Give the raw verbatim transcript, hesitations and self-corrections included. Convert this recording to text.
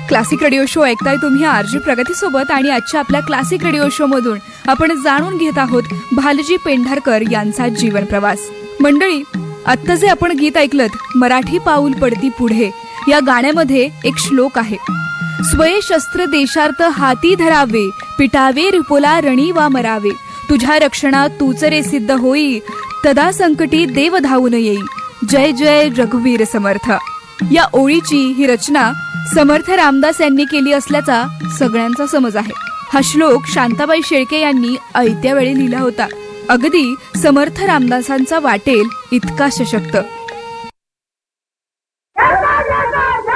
Classic radio show ऐकताय तुम्ही RG प्रगती सोबत. आणि आजच्या आपल्या क्लासिक रेडिओ शो मधून आपण जाणून घेत आहोत भालजी पेंढारकर यांचा जीवन प्रवास. मंडळी, आत्ता जे आपण गीत ऐकलत मराठी पाऊल पडती पुढे, या गाण्यामध्ये एक श्लोक आहे. स्वये शस्त्र देशार्थ हाती धरावे, पिटावे रिपोला रणी वा मरावे, तुझ्या रक्षणात तूच रे सिद्ध होई, तदा संकटी देव धावून येई, जय जय रघुवीर समर्थ. या ओळीची ही रचना समर्थ रामदास यांनी केली असल्याचा सगळ्यांचा समज आहे. हा श्लोक शांताबाई शेळके यांनी आयत्या वेळी लिहिला होता. अगदी समर्थ रामदासांचा वाटेल इतका सशक्त.